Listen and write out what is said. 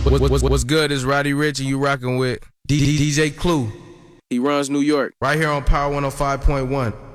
What's good? It's Roddy Ricch and you rockin' with DJ Clue. He runs New York. Right here on Power 105.1.